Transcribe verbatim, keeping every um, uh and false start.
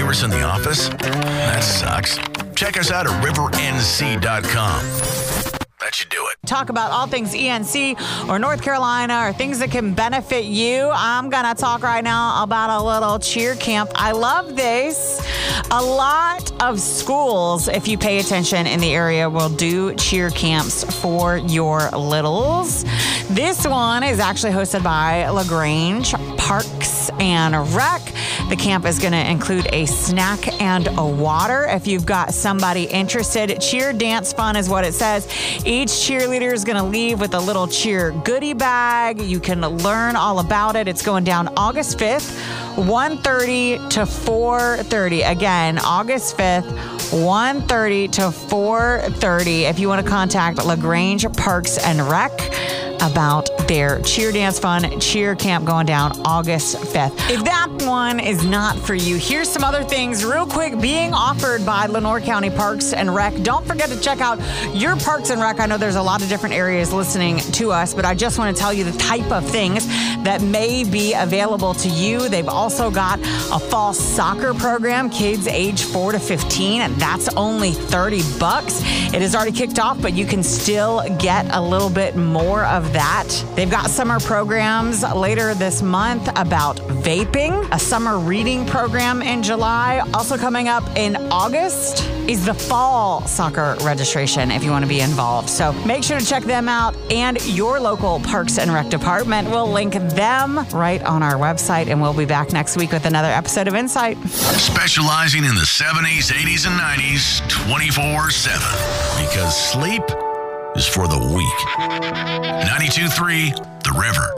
hours in the office? That sucks. Check us out at river n c dot com. That should do it. Talk about all things E N C or North Carolina or things that can benefit you. I'm going to talk right now about a little cheer camp. I love this. A lot of schools, if you pay attention in the area, will do cheer camps for your littles. This one is actually hosted by LaGrange Parks and Rec. The camp is going to include a snack and a water. If you've got somebody interested, cheer dance fun is what it says. Each cheerleader is going to leave with a little cheer goodie bag. You can learn all about it. It's going down August fifth, one thirty to four thirty. Again, August fifth, one thirty to four thirty. If you want to contact LaGrange Parks and Rec about their cheer dance fun cheer camp going down August fifth. If that one is not for you, here's some other things real quick being offered by Lenoir County Parks and Rec. Don't forget to check out your Parks and Rec. I know there's a lot of different areas listening to us, but I just want to tell you the type of things that may be available to you. They've also got a fall soccer program, kids age four to fifteen, and that's only thirty bucks. It has already kicked off, but you can still get a little bit more of that. They've got summer programs later this month about vaping, a summer reading program in July. Also coming up in August is the fall soccer registration if you want to be involved. So make sure to check them out, and your local Parks and Rec department. We'll link them right on our website, and we'll be back next week with another episode of Insight. Specializing in the seventies, eighties, and nineties twenty-four seven. Because sleep is for the weak. ninety-two point three The River.